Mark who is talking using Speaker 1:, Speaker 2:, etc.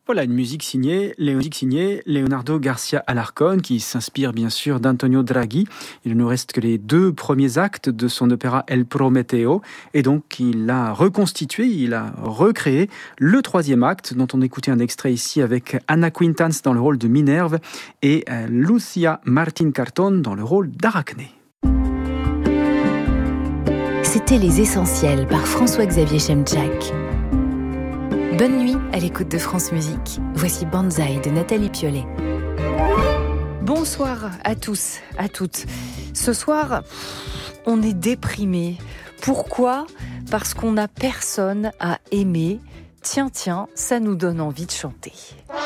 Speaker 1: Voilà, une musique signée Leonardo Garcia Alarcón, qui s'inspire bien sûr d'Antonio Draghi. Il ne nous reste que les 2 premiers actes de son opéra El Prometeo, et donc il a reconstitué, il a recréé le 3e acte, dont on écoutait un extrait ici avec Anna Quintans dans le rôle de Minerve et Lucia Martín Cartón dans le rôle d'Arachné.
Speaker 2: C'était Les Essentiels par François-Xavier Chemchak. Bonne nuit à l'écoute de France Musique. Voici Banzai de Nathalie Piolet.
Speaker 3: Bonsoir à tous, à toutes. Ce soir, on est déprimé. Pourquoi ? Parce qu'on n'a personne à aimer. Tiens, ça nous donne envie de chanter.